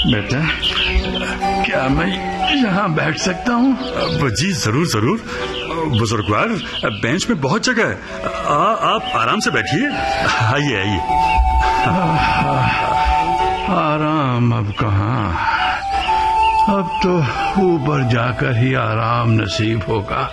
बेटा, क्या मैं यहाँ बैठ सकता हूँ? जी जरूर जरूर बुजुर्गवार, बेंच में बहुत जगह है। आप आराम से बैठिए। आइए आइए। आराम अब कहाँ, अब तो ऊपर जाकर ही आराम नसीब होगा।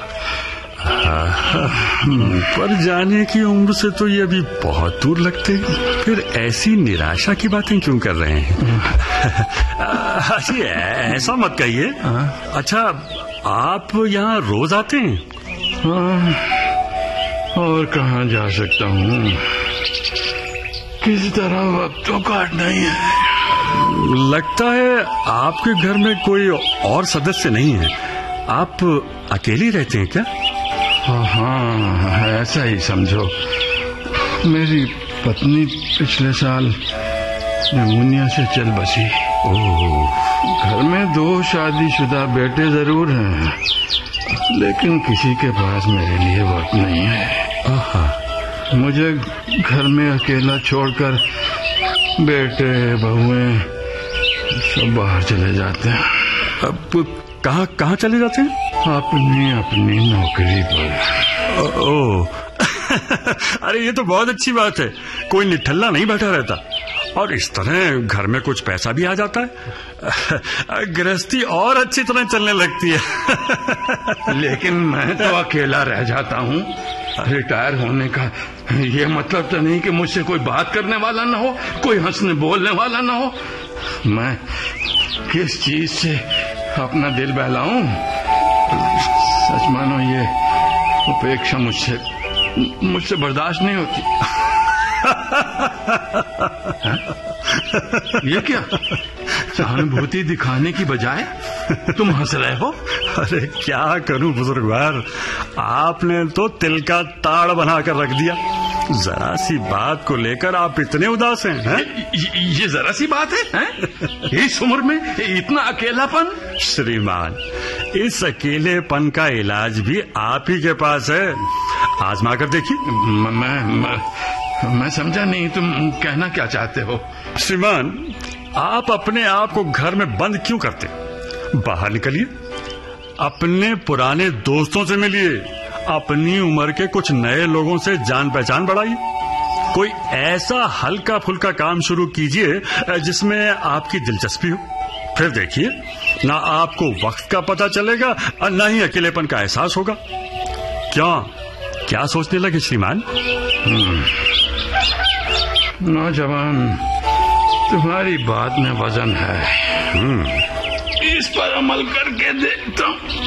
पर जाने की उम्र से तो ये अभी बहुत दूर लगते हैं, फिर ऐसी निराशा की बातें क्यों कर रहे हैं? अजी ऐसा मत कहिए। अच्छा, आप यहाँ रोज आते हैं? हाँ, और कहाँ जा सकता हूँ, किस तरह वक्त तो काटना ही है। लगता है आपके घर में कोई और सदस्य नहीं है, आप अकेले रहते हैं क्या? हाँ, ऐसा ही समझो। मेरी पत्नी पिछले साल निमोनिया से चल बसी। घर में 2 शादीशुदा बेटे जरूर हैं, लेकिन किसी के पास मेरे लिए वक्त नहीं है। मुझे घर में अकेला छोड़कर बेटे बहुएं सब बाहर चले जाते हैं। अब कहाँ चले जाते हैं? अपनी नौकरी पर। अरे ये तो बहुत अच्छी बात है, कोई निठल्ला नहीं बैठा रहता, और इस तरह घर में कुछ पैसा भी आ जाता है, गृहस्थी और अच्छी तरह चलने लगती है। लेकिन मैं तो अकेला रह जाता हूँ। रिटायर होने का ये मतलब तो नहीं कि मुझसे कोई बात करने वाला ना हो, कोई हंसने बोलने वाला ना हो। मैं किस चीज से अपना दिल बहलाऊं? सच मानो ये उपेक्षा मुझसे बर्दाश्त नहीं होती। ये क्या सहानुभूति दिखाने की बजाय तुम हंस रहे हो? अरे क्या करूं बुजुर्गवार, आपने तो तिल का ताड़ बना कर रख दिया। जरा सी बात को लेकर आप इतने उदास हैं? ये जरा सी बात है? इस उम्र में इतना अकेलापन? श्रीमान, इस अकेलेपन का इलाज भी आप ही के पास है, आजमा कर देखिए। मैं समझा नहीं, तुम कहना क्या चाहते हो? श्रीमान, आप अपने आप को घर में बंद क्यों करते? बाहर निकलिए, अपने पुराने दोस्तों से मिलिए, अपनी उम्र के कुछ नए लोगों से जान पहचान बढ़ाइए, कोई ऐसा हल्का फुल्का काम शुरू कीजिए जिसमें आपकी दिलचस्पी हो। फिर देखिए, ना आपको वक्त का पता चलेगा और ना ही अकेलेपन का एहसास होगा। क्या सोचने लगे श्रीमान? नौजवान, तुम्हारी बात में वजन है। इस पर अमल करके देखता हूँ।